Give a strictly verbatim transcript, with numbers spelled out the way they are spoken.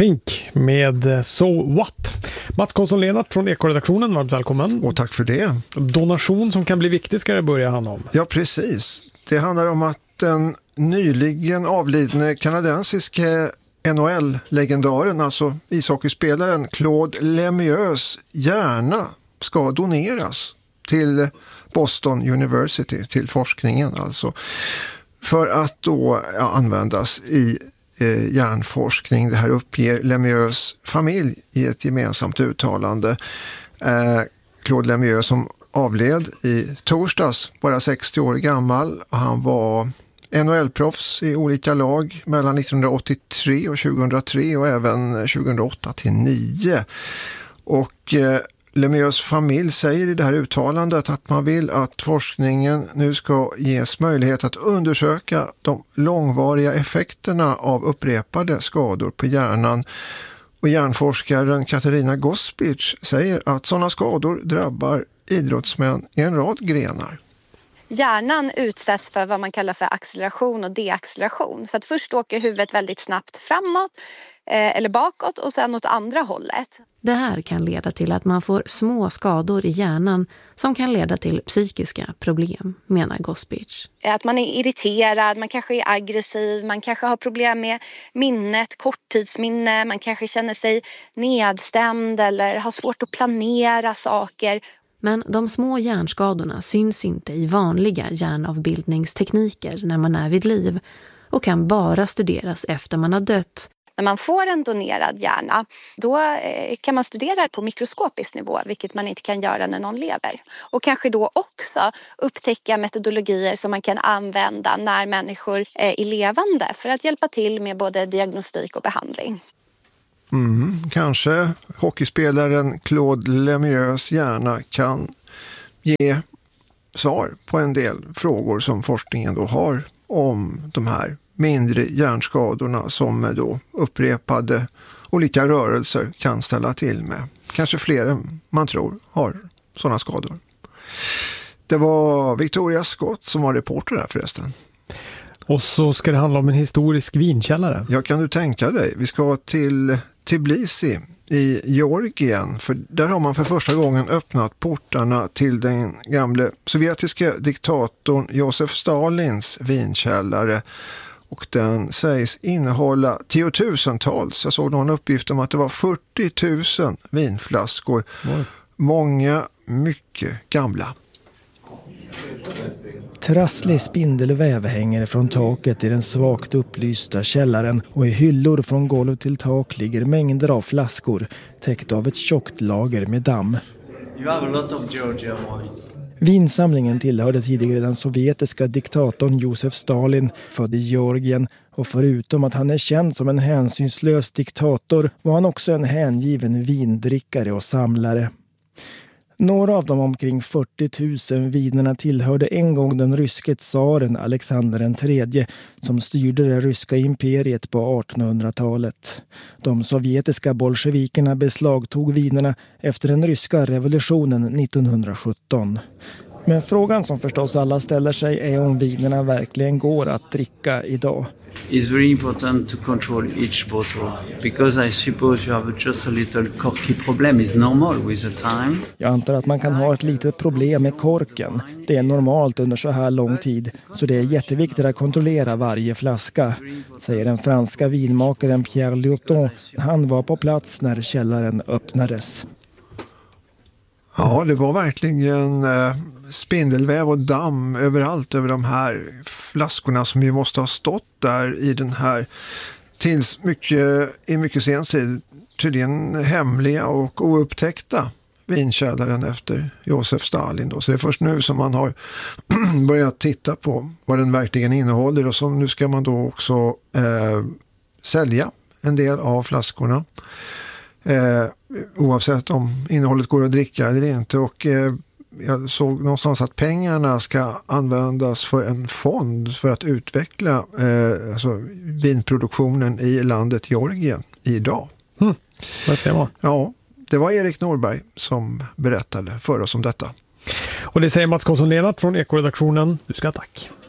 Pink med So What. Mats Karlsson-Lennart från Ekoredaktionen, varmt välkommen. Och tack för det. Donation som kan bli viktig ska det börja handla om. Ja, precis. Det handlar om att den nyligen avlidne kanadensiske N H L-legendaren, alltså ishockeyspelaren Claude Lemieux hjärna ska doneras till Boston University, till forskningen alltså, för att då ja, användas i eh, hjärnforskning. Det här uppger Lemieux familj i ett gemensamt uttalande. Eh, Claude Lemieux som avled i torsdags, bara sextio år gammal. Han var N H L-proffs i olika lag mellan nittonhundraåttiotre och tjugohundratre och även tjugohundraåtta till nio. Och eh, Lemieux familj säger i det här uttalandet att man vill att forskningen nu ska ges möjlighet att undersöka de långvariga effekterna av upprepade skador på hjärnan. Och hjärnforskaren Katarina Gospic säger att sådana skador drabbar idrottsmän i en rad grenar. Hjärnan utsätts för vad man kallar för acceleration och deacceleration. Så att först åker huvudet väldigt snabbt framåt eh, eller bakåt och sen åt andra hållet. Det här kan leda till att man får små skador i hjärnan som kan leda till psykiska problem, menar Gospic. Att man är irriterad, man kanske är aggressiv, man kanske har problem med minnet, korttidsminne, man kanske känner sig nedstämd eller har svårt att planera saker. Men de små hjärnskadorna syns inte i vanliga hjärnavbildningstekniker när man är vid liv och kan bara studeras efter man har dött. När man får en donerad hjärna, då kan man studera på mikroskopisk nivå, vilket man inte kan göra när någon lever. Och kanske då också upptäcka metodologier som man kan använda när människor är levande för att hjälpa till med både diagnostik och behandling. Mm, kanske hockeyspelaren Claude Lemieux hjärna kan ge svar på en del frågor som forskningen då har om de här mindre hjärnskadorna som då upprepade olika rörelser kan ställa till med. Kanske fler än man tror har sådana skador. Det var Victoria Scott som var reporter här förresten. Och så ska det handla om en historisk vinkällare. Ja, kan du tänka dig. Vi ska till Tbilisi i Georgien, för där har man för första gången öppnat portarna till den gamle sovjetiska diktatorn Josef Stalins vinkällare. Och den sägs innehålla tiotusentals. Jag såg någon uppgift om att det var fyrtio tusen vinflaskor. Oj. Många mycket gamla. Trasslig spindelväv hänger från taket i den svagt upplysta källaren och i hyllor från golv till tak ligger mängder av flaskor täckt av ett tjockt lager med damm. Vinsamlingen tillhörde tidigare den sovjetiska diktatorn Josef Stalin, född i Georgien, och förutom att han är känd som en hänsynslös diktator var han också en hängiven vindrickare och samlare. Några av de omkring fyrtio tusen vinerna tillhörde en gång den ryske tsaren Alexander den tredje som styrde det ryska imperiet på artonhundratalet. De sovjetiska bolsjevikerna beslagtog vinerna efter den ryska revolutionen nittonhundrasjutton. Men frågan som förstås alla ställer sig är om vinerna verkligen går att dricka idag. It's very important to control each bottle because I suppose you have just a little corky problem. It's normal with the time. Jag antar att man kan ha ett litet problem med korken. Det är normalt under så här lång tid, så det är jätteviktigt att kontrollera varje flaska, säger den franska vinmakaren Pierre Lioton. Han var på plats när källaren öppnades. Ja, det var verkligen eh, spindelväv och damm överallt över de här flaskorna som ju måste ha stått där i den här tills mycket, i mycket sen tid tydligen hemliga och oupptäckta vinkällaren efter Josef Stalin då. Så det är först nu som man har börjat titta på vad den verkligen innehåller, och så nu ska man då också eh, sälja en del av flaskorna. Eh, oavsett om innehållet går att dricka eller inte, och eh, jag såg någonstans att pengarna ska användas för en fond för att utveckla eh, alltså vinproduktionen i landet Georgien idag. Mm. Vad ser man? Ja, det var Erik Norberg som berättade för oss om detta. Och det säger Mats Karlsson-Lennart från Ekoredaktionen. Du ska tack.